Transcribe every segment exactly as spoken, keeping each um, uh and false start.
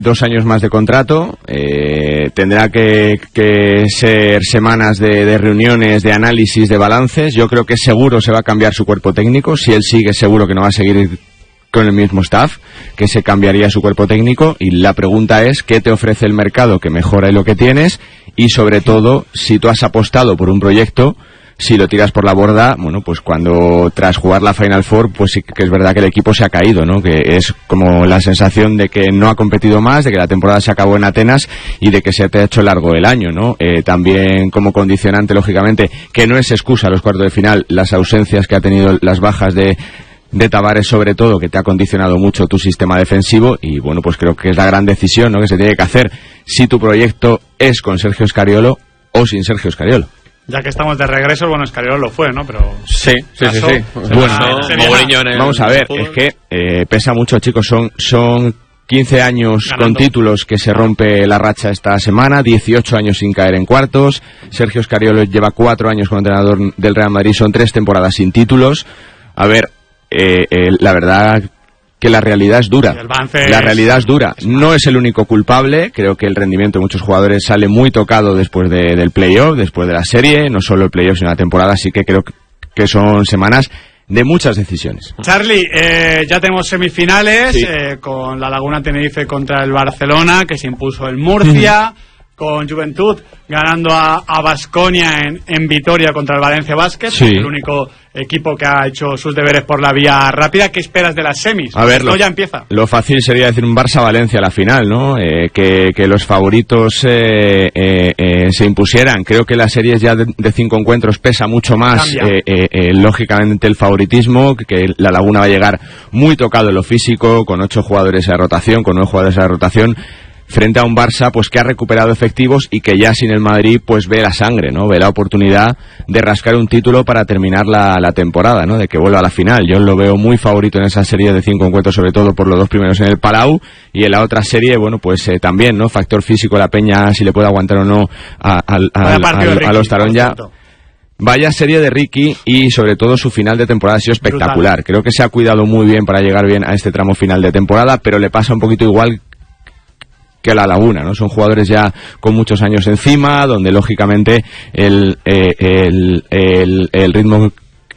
dos años más de contrato, eh, tendrá que, que ser semanas de, de reuniones, de análisis, de balances. Yo creo que seguro se va a cambiar su cuerpo técnico. Si él sigue, seguro que no va a seguir con el mismo staff, que se cambiaría su cuerpo técnico. Y la pregunta es, ¿qué te ofrece el mercado que mejora lo que tienes? Y sobre todo, si tú has apostado por un proyecto, si lo tiras por la borda, bueno, pues cuando tras jugar la Final Four, pues sí que es verdad que el equipo se ha caído, ¿no? Que es como la sensación de que no ha competido más, de que la temporada se acabó en Atenas y de que se te ha hecho largo el año, ¿no? Eh, también como condicionante, lógicamente, que no es excusa a los cuartos de final, las ausencias que ha tenido, las bajas de de Tavares sobre todo, que te ha condicionado mucho tu sistema defensivo. Y bueno, pues creo que es la gran decisión, ¿no?, que se tiene que hacer si tu proyecto es con Sergio Scariolo o sin Sergio Scariolo. Ya que estamos de regreso, bueno, Scariolo lo fue, ¿no? Pero sí, sí, pasó, sí, sí. Bueno, bueno, vamos a ver, es que eh, pesa mucho, chicos, son son quince años ganando con títulos que se rompe la racha esta semana, dieciocho años sin caer en cuartos. Sergio Scariolo lleva cuatro años como entrenador del Real Madrid, son tres temporadas sin títulos. A ver, eh, eh, la verdad que la realidad es dura. La realidad es dura. No es el único culpable. Creo que el rendimiento de muchos jugadores sale muy tocado después de, del playoff, después de la serie, no solo el playoff sino la temporada, así que creo que son semanas de muchas decisiones. Charlie, eh, ya tenemos semifinales, sí. eh, con la Laguna Tenerife contra el Barcelona, que se impuso el Murcia, mm. con Juventud ganando a Baskonia en, en Vitoria contra el Valencia Basket, sí. el único equipo que ha hecho sus deberes por la vía rápida. ¿Qué esperas de las semis? A ver, lo, ya empieza. Lo fácil sería decir un Barça-Valencia a la final, ¿no? Eh, que, que los favoritos eh, eh, eh, se impusieran. Creo que las series ya de, de cinco encuentros pesa mucho más, eh, eh, eh, lógicamente, el favoritismo, que la Laguna va a llegar muy tocado en lo físico, con ocho jugadores de rotación, con nueve jugadores de rotación, frente a un Barça pues que ha recuperado efectivos y que ya sin el Madrid pues ve la sangre, ¿no? Ve la oportunidad de rascar un título para terminar la, la temporada, ¿no? De que vuelva a la final. Yo lo veo muy favorito en esa serie de cinco encuentros, sobre todo por los dos primeros en el Palau, y en la otra serie, bueno, pues eh, también, ¿no? Factor físico, la Peña, si le puede aguantar o no a, a, a, a, a los Taronja. Vaya serie de Ricky, y sobre todo su final de temporada ha sido espectacular. Brutal. Creo que se ha cuidado muy bien para llegar bien a este tramo final de temporada, pero le pasa un poquito igual que la Laguna, ¿no? Son jugadores ya con muchos años encima, donde lógicamente el, eh, el, el, el ritmo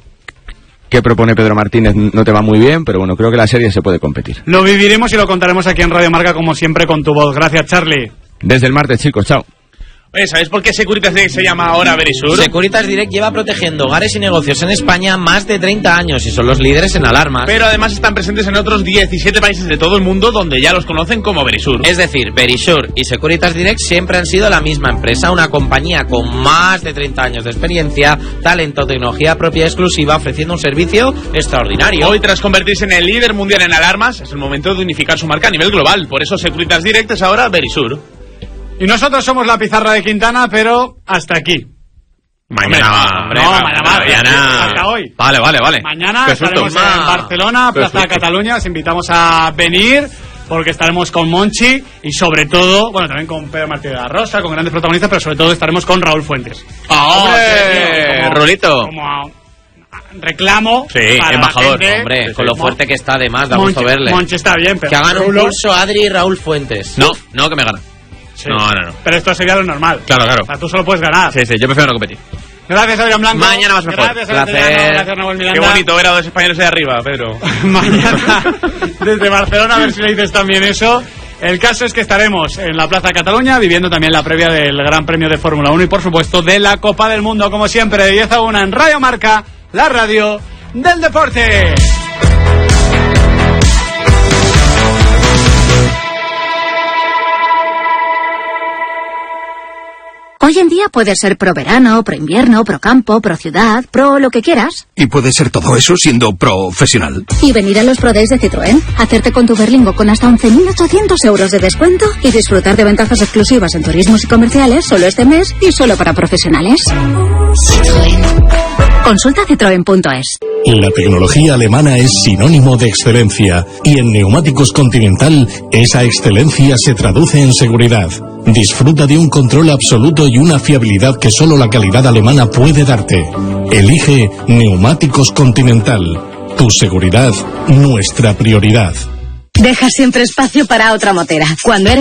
que propone Pedro Martínez no te va muy bien, pero bueno, creo que la serie se puede competir. Lo viviremos y lo contaremos aquí en Radio Marca, como siempre, con tu voz. Gracias, Charlie. Desde el martes, chicos, chao. Oye, ¿sabéis por qué Securitas Direct se llama ahora Verisur? Securitas Direct lleva protegiendo hogares y negocios en España más de treinta años y son los líderes en alarmas. Pero además están presentes en otros diecisiete países de todo el mundo, donde ya los conocen como Verisur. Es decir, Verisur y Securitas Direct siempre han sido la misma empresa, una compañía con más de treinta años de experiencia, talento, tecnología propia exclusiva, ofreciendo un servicio extraordinario. Hoy, tras convertirse en el líder mundial en alarmas, es el momento de unificar su marca a nivel global. Por eso Securitas Direct es ahora Verisur. Y nosotros somos la pizarra de Quintana, pero hasta aquí. Mañana, hombre, no, hombre, mañana, mañana. hasta hoy. Vale, vale, vale. Mañana estaremos en Barcelona, Plaza de Cataluña. Os invitamos a venir, porque estaremos con Monchi y sobre todo, bueno, también con Pedro Martínez de la Rosa, con grandes protagonistas, pero sobre todo estaremos con Raúl Fuentes. ¡Oh, hombre! Rulito. Como reclamo, sí, para embajador, la gente, hombre, sí, con lo fuerte que está, además, da gusto verle. Monchi está bien, pero que hagan un Rulo... pulso Adri y Raúl Fuentes. No, no, que me gana. Sí. No, no, no. Pero esto sería lo normal. Claro, claro. O sea, tú solo puedes ganar. Sí, sí, yo prefiero no competir. Gracias, Adrián Blanco. Mañana más mejor. Gracias, Placer. Gracias, Nahuel Miranda. Qué bonito ver a los españoles de arriba, Pedro. Mañana, desde Barcelona, a ver si le dices también eso. El caso es que estaremos en la Plaza de Cataluña, viviendo también la previa del Gran Premio de Fórmula uno y, por supuesto, de la Copa del Mundo, como siempre, de diez a una en Radio Marca, la radio del deporte. Hoy en día puedes ser pro verano, pro invierno, pro campo, pro ciudad, pro lo que quieras. Y puede ser todo eso siendo profesional. Y venir a los Pro Days de Citroën, hacerte con tu Berlingo con hasta once mil ochocientos euros de descuento y disfrutar de ventajas exclusivas en turismos y comerciales solo este mes y solo para profesionales. Citroën. Consulta citroen punto es. La tecnología alemana es sinónimo de excelencia y en Neumáticos Continental esa excelencia se traduce en seguridad. Disfruta de un control absoluto y una fiabilidad que solo la calidad alemana puede darte. Elige Neumáticos Continental. Tu seguridad, nuestra prioridad. Deja siempre espacio para otra motera. Cuando eres